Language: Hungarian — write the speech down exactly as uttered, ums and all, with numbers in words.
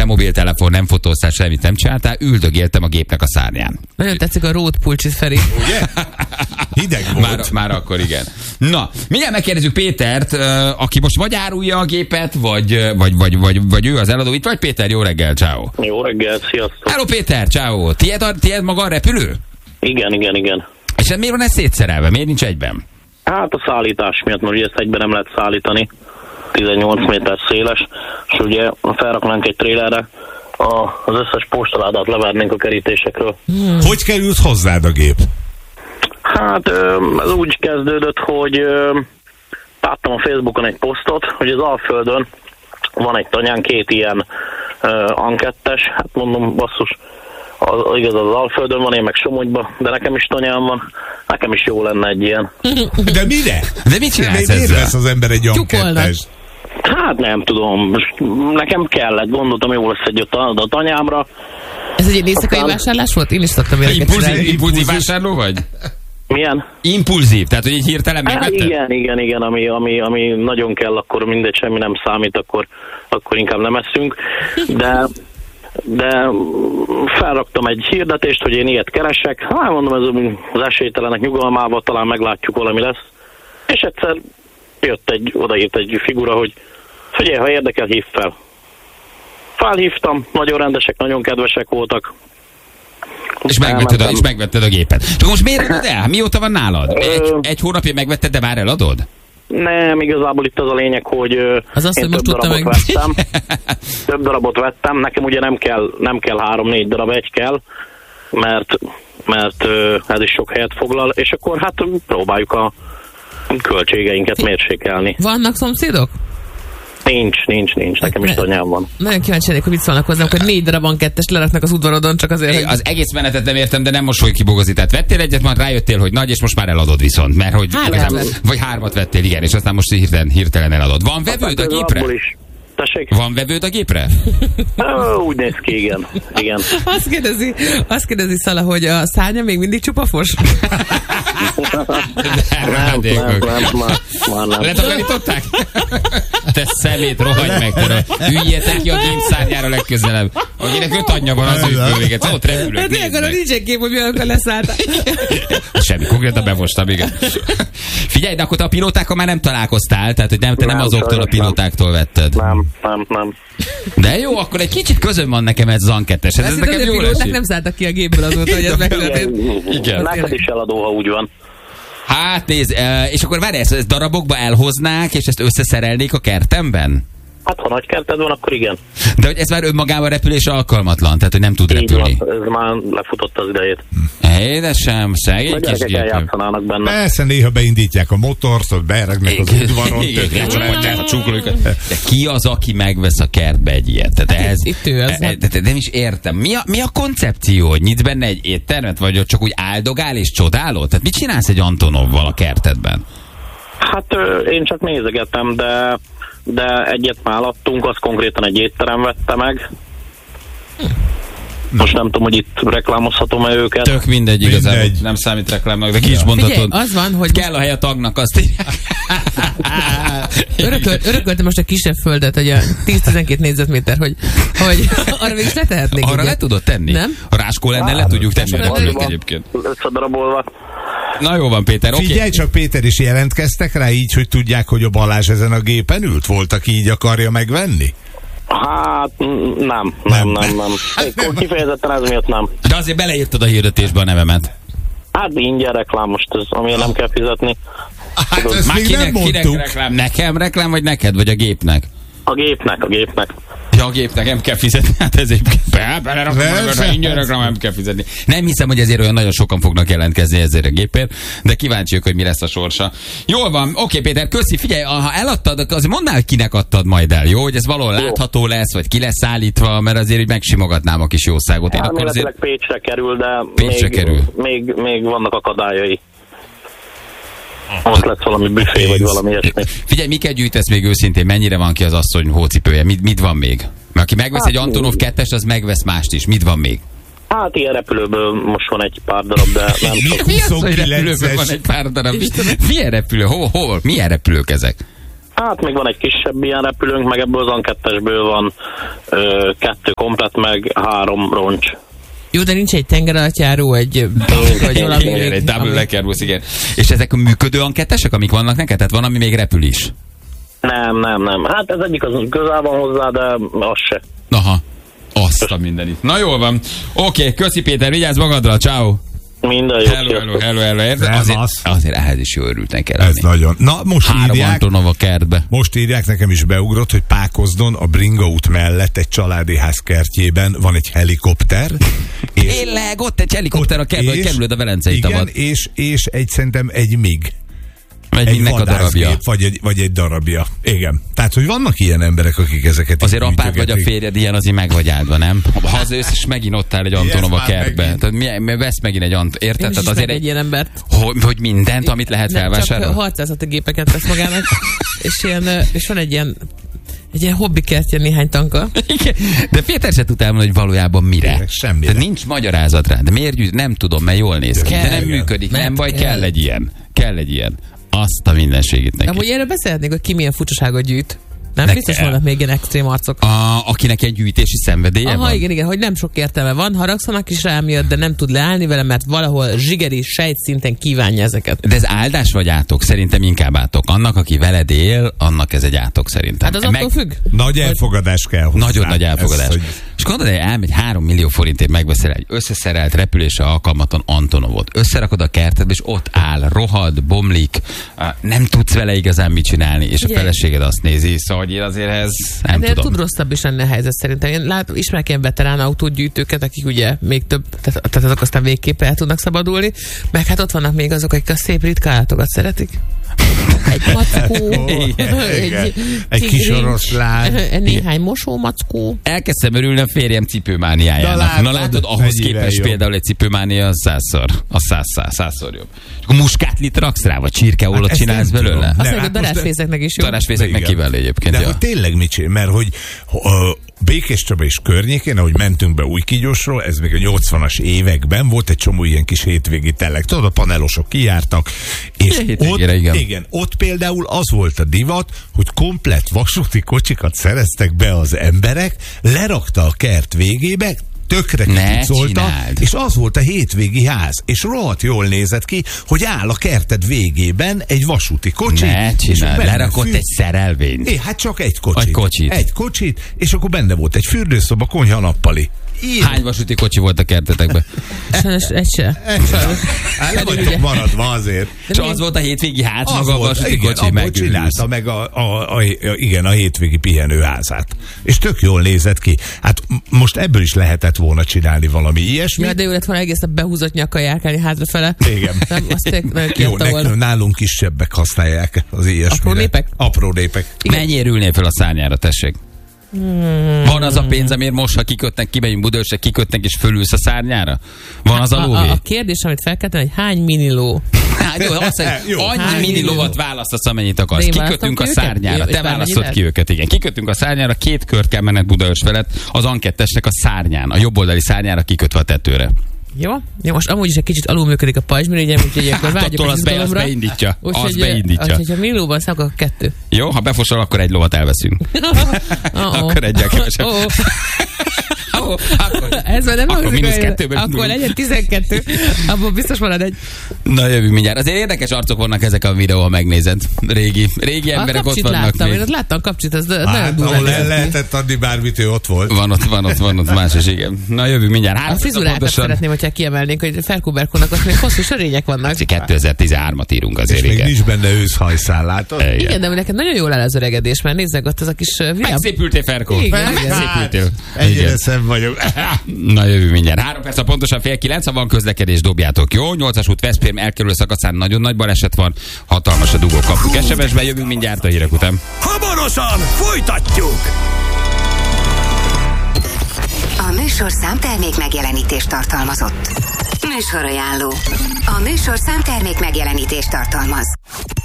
sem mobiltelefon, nem fotóztál, semmit nem csináltál, üldögéltem a gépnek a szárnyán. Nagyon tetszik a rót pulcsit, Feri. Ugye? Hideg volt. Már, már akkor igen. Na, mindjárt megkérdezzük Pétert, aki most vagy árulja a gépet, vagy, vagy, vagy, vagy, vagy ő az eladó. Itt vagy Péter, jó reggel, ciao. Jó reggel, sziasztok. Hello Péter, ciao. Tied, a, tied maga a repülő? Igen, igen, igen. És miért van ez szétszerelve? Miért nincs egyben? Hát a szállítás miatt, mert ugye ezt egyben nem lehet szállítani. tizennyolc méter széles, és ugye felraknánk egy trélerre, a, az összes postaládát levernénk a kerítésekről. Hmm. Hogy került hozzád a gép? Hát ez úgy kezdődött, hogy láttam a Facebookon egy posztot, hogy az Alföldön van egy tanyán két ilyen ankettes, hát mondom, basszus, az, igaz, az Alföldön van, én meg Somogyban, de nekem is tanyán van, nekem is jó lenne egy ilyen. De mire? De mit csinálsz ezzel? Miért vesz az ember egy ankettes? Hát nem tudom, nekem kellett, gondoltam, jó lesz egy a, a tanyámra. Ez egy éjszakai Aztán... vásárlás volt? Én is szoktam ilyeneket impulzív, impulzív vásárló vagy? Milyen? Impulzív, tehát hogy egy hirtelen megvetted? Igen, igen, igen, ami, ami, ami nagyon kell, akkor mindegy, semmi nem számít, akkor, akkor inkább nem eszünk, de, de felraktam egy hirdetést, hogy én ilyet keresek, hát mondom, ez az esélytelenek nyugalmával talán meglátjuk, valami lesz, és egyszer jött egy, odaírt egy figura, hogy figyelj, ha érdekel, hív fel. Felhívtam, nagyon rendesek, nagyon kedvesek voltak. És megvetted, a, és megvetted a gépet. Csak most miért adod el? Mióta van nálad? Egy, egy hónapja megvetted, de már eladod? Nem, igazából itt az a lényeg, hogy az azt, én hogy több darabot meg. vettem. Több darabot vettem, nekem ugye nem kell, nem kell három-négy darab, egy kell, mert, mert ez is sok helyet foglal, és akkor hát próbáljuk a költségeinket mérsékelni. Vannak szomszédok? Nincs, nincs, nincs. Nekem is tanyám van. Nagyon kíváncsi lennék, hogy mit szólnak hozzám, hogy négy darab van kettest leraknak az udvarodon, csak azért, hogy... Az egész menetet nem értem, de nem most hogy kibogozni. Tehát vettél egyet, majd rájöttél, hogy nagy, és most már eladod viszont. Mert hogy igazán, vagy hármat vettél, igen, és aztán most hirtelen, hirtelen eladod. Van vevőd a gépre? Tessék? Van vevőd a gépre? Úgy néz ki, igen. igen. Azt kérdezi, azt kérdezi Szala, hogy a szárnya még mindig csupafos? nem, nem, nem, már, már nem. Letakarították? Te szemét, rohagy meg, te hülyjetek ki a gép szárnyára legközelebb. Akinek öt anyja van, az ő bővéget. Szóval ott repülök, hát nézd meg. Nincs egy kép, hogy milyen leszálltál. Semmi, konkrétan befostam, igen. Figyelj, de akkor te a pilótákkal már nem találkoztál, tehát hogy nem, te nem, nem azoktól a pilótáktól vetted. Nem, nem, nem. De jó, akkor egy kicsit közön van nekem ez zankettes. Ez, ez nekem jó lesz. Nem szálltak ki a gépből azóta, hogy ez megtörtént. Igen. Neked is eladó, ha úgy van. Hát nézd, és akkor várj, ezt, ezt darabokba elhoznák, és ezt összeszerelnék a kertemben? Hát, ha nagy kerted van, akkor igen. De hogy ez már önmagában repülésre alkalmatlan, tehát hogy nem tud repülni. Így van, ez már lefutott az idejét. Édesem, szegény kis gépem. benne. Persze, néha beindítják a motort, ott beregnek az udvaron. De ki az, aki megvesz a kertbe egy ilyet? Tehát ez, itt ő az. De nem is értem. Mi a, mi a koncepció? Hogy nyitsz benne egy éttermet, vagy csak úgy áldogál és csodálod? Tehát mit csinálsz egy Antonovval a kertedben? Hát én csak nézegettem, de de egyet már adtunk, az konkrétan egy étterem vette meg. Most nem tudom, hogy itt reklámozhatom-e őket. Tök mindegy, igazából mindegy. Nem számít reklámnak, de ki is mondhatod. Figyelj, az van, hogy kell a hely a tagnak, azt így. Örököl, örököltem most egy kisebb földet, hogy a tíz-tizenkét négyzetméter, hogy, hogy arra végig is letehetnék. Arra ugye? le tudod tenni? Nem? Ha ráskó lenne, le tudjuk tenni repülőt egyébként. Összedarabolva. Na jó van, Péter, oké. Figyelj csak, Péter, is jelentkeztek rá így, hogy tudják, hogy a Balázs ezen a gépen ült? Voltak így akarja megvenni? Hát nem, nem, nem, nem. nem. Kifejezetten ez miatt nem. De azért beleírtad a hirdetésbe a nevemet. Hát ingyen reklám most, ez, amiért nem kell fizetni. Hát ezt már még kinek, nem mondtuk. Kinek reklám? Nekem reklám, vagy neked, vagy a gépnek? A gépnek, a gépnek. Ja, a gépnek nem kell fizetni, hát ezért be, belerakom, ingyen reklám, nem kell fizetni. Nem hiszem, hogy ezért olyan nagyon sokan fognak jelentkezni ezért a gépért, de kíváncsiak, hogy mi lesz a sorsa. Jól van, oké Péter, köszi, figyelj, ha eladtad, azért mondd el, hogy kinek adtad majd el, jó? Hogy ez valahol jó. Látható lesz, vagy ki lesz állítva, mert azért így megsimogatnám a kis jószágot. Én akkor azért... Pécsre kerül, de Pécsre még, kerül. Még, még vannak akadályai. Most lesz valami büfé, vagy valami ilyesmi. Figyelj, miket gyűjtesz még őszintén? Mennyire van ki az asszony hócipője? Mit, mit van még? Mert aki megvesz hát, egy Antonov kettest, az megvesz mást is. Mit van még? Hát ilyen repülőből most van egy pár darab, de nem sok. Mi az, hogy repülőből van egy pár darab? Milyen repülő? Hol, hol? Milyen repülők ezek? Hát még van egy kisebb ilyen repülőnk, meg ebből az á kettesből van ö, kettő komplet, meg három roncs. Jó, de nincs egy tengeralattjáró, egy vagy valami. Igen, egy double decker busz, igen. És ezek a működő á kettesek, amik vannak neked? Tehát van, ami még repül is? Nem, nem, nem. Hát ez egyik az közel van hozzá, de az se. Aha, azt a mindenit. Na jól van. Oké, okay, köszi Péter, vigyázz magadra, ciao. Minden jó. Hello, hello, hello, hello. Érde? Nem azért, az. azért ehhez is jó örülten kell Ez lenni. nagyon. Na, most Három írják, Antonov a kertbe. most írják, nekem is beugrott, hogy Pákozdon a Bringa út mellett egy családi ház kertjében van egy helikopter. És Tényleg, ott egy helikopter a kertbe, hogy kerülöd a Velencei igen, tavat. és, és egy szerintem egy mig. Egy, Egy egy a darabja. vadászgép, vagy egy, vagy egy darabja. Igen. Tehát, hogy vannak ilyen emberek, akik ezeket Azért így apád vagy a gyűjtögetik. férjed ilyen, azért meg vagy áldva, nem? Ha hazajössz, és megint ott áll egy Antonov a már kertbe. megint. Tehát mi, mi vesz megint egy Antonov. Érted? Én is Tehát azért egy egy, ilyen embert. hogy, hogy mindent, amit lehet Nem, csak felvásárolni. harcászati gépeket vesz magának, és, ilyen, ö, és van egy ilyen, egy ilyen hobbikertje néhány tanka. Igen. De Péter se tud elmondani, hogy valójában mire. Tényleg, semmire. De nincs magyarázat rá. De miért gyűjt? Nem tudom, mert jól néz ki. De Kell. nem működik. Mert Nem baj, kell. kell egy ilyen. Kell egy ilyen. Azt a mindenségét neki. Amúgy erről beszélhetnék, hogy ki milyen furcsaságot gyűjt. Nem Ne biztos kell. vannak még ilyen extrém arcok. A, akinek egy gyűjtési szenvedélye Aha, van? igen, igen, hogy nem sok értelme van, haragszanak is rám jött, de nem tud leállni vele, mert valahol zsigeri sejtszinten kívánja ezeket. De ez áldás vagy átok? Szerintem inkább átok. Annak, aki veled él, annak ez egy átok szerintem. Hát az attól függ. Nagy elfogadás kell hozzá. Nagyon nagy elfogadás. Ez, hogy És gondolod, hogy elmegy három millió forintért megveszel egy összeszerelt repülésre alkalmatlan Antonovot. Összerakod a kertedbe, és ott áll, rohad, bomlik, nem tudsz vele igazán mit csinálni, és a Ugye? feleséged azt nézi, szóval hogy én azért ez nem De tudom. tud rosszabb is lenni a helyzet szerintem. Én lát, ismerek ilyen veterán autógyűjtőket, akik ugye még több, tehát, tehát azok aztán végképp el tudnak szabadulni, meg hát ott vannak még azok, akik a szép ritka állatokat szeretik. Egy mackó, Igen, igen. Egy kis tigrincs, oroszlán. néhány mosómackó. Elkezdtem örülni a férjem cipőmániájának. Na látod, Na látod, ahhoz mennyivel képest jobb. például egy cipőmánia az százszor, az száz, száz, százszor jobb. És akkor muskátlit raksz rá, vagy csirkeollot ezt csinálsz nem belőle? tudom. Azt Nem, mondjuk, hát a most- darásfészeknek is jó. Darásfészeknek Igen. kiváló egyébként. De Ja. hogy tényleg mit csinál? Mert hogy a Békés Csaba és környékén, ahogy mentünk be Újkígyosról, ez még a nyolcvanas években volt egy csomó ilyen kis hétvégi telek. Tudod, a panelosok kijártak, és Ja, ott, hétvégére, igen. igen, ott például az volt a divat, hogy komplett vasúti kocsikat szereztek be az emberek, lerakta a kert végébe, tökre Ne kipucolta, csináld. és az volt a hétvégi ház. És rohadt jól nézett ki, hogy áll a kerted végében egy vasúti kocsi. Ne és csinálj, benne lerakott fű- egy szerelvényt. É, hát csak egy kocsit. Egy kocsit. Egy kocsit, és akkor benne volt egy fürdőszoba, konyha, nappali. Ilyen. Hány vasúti kocsi volt a kertetekben? Sajnos egy se. Hát le vagytok maradva azért. És az volt a hétvégi ház, Az maga a volt, vasúti igen, kocsi, abból megőrülsz. csinálta meg a, a, a, a, igen, a hétvégi pihenőházát. És tök jól nézett ki. Hát m- most ebből is lehetett volna csinálni valami ilyesmi. Ja, de jó lett volna egész nap behúzott nyakkal járkálni hátrafele. Igen. Nem, azt tényleg nagyon Jó, kiadta volna. nekünk, nálunk kisebbek használják az ilyesmire. Apró népek? Apró népek. Mennyire ülnél fel a szárnyára, tessék? Hmm. Van az a pénz, amiért most, ha kikötnek, kimegyünk Budaörsre, kikötnek és fölülsz a szárnyára? Van az a A, lóvé? a, a kérdés, amit fel kell tenni, hogy hány mini ló? Hát jó, azt mondja, Jó. annyi Hány mini millió? lovat választasz, amennyit akarsz. De én Kikötünk a választom ki szárnyára. őket? Te És bármennyi választod lehet? ki őket, igen. Kikötünk a szárnyára, két kört kell menned Budaörs felett, az ankettesnek a szárnyán, a jobboldali szárnyára kikötve a tetőre. Jó? Jó, most amúgy is egy kicsit alul működik a pajzsmirigyem, úgyhogy ilyenkor Hát vágyok attól az az, be, az izgalomra. beindítja. Az Úgyhogy, beindítja. Úgyhogy, ha minilóban szak, akkor kettő. Jó, ha befosol, akkor egy lovat elveszünk. Oh-oh. Akkor egyel kevesebb. Oh-oh. Ó, akkor, Ez már nem akkor hangzik mínusz olyan- kettőben Akkor indulunk. legyen tizenkettő, abból biztos marad egy. Na jövünk mindjárt. Azért érdekes arcok vannak ezek a videó, ha megnézed. Régi, régi A emberek ott kapcsit vannak láttam, én még. ott láttam kapcsit, ez nagyon Hát, durva. ahol el lehetett adni bármit, ő ott volt. Van ott, van ott, van ott más is, igen. Na jövünk mindjárt. A Három frizurákat pontosan. szeretném, hogyha kiemelnénk, hogy Ferkuberkónak ott még hosszú sörények vannak. kétezer-tizenhármat írunk azért, És még igen. nincs benne őszhajszál, látod? Igen. Igen, de neked nagyon jól áll az öregedés, mert nézzek ott az a kis uh, viám. Megszépültél, Ferkó. Igen, igen. Megszépültél. Ennyire Igen. szebb vagyok. Na jövő mindjárt. Három perc a pontosan fél kilenc, ha van közlekedés, dobjátok. Jó, nyolcas út Veszprém elkerülő szakaszán nagyon nagy baleset van, hatalmas a dugó, kapunk es em es-be, jövünk mindjárt a hírek után. Hamarosan folytatjuk! A műsor számtermék megjelenítést tartalmazott. Műsorajánló. A műsor számtermék megjelenítést tartalmaz.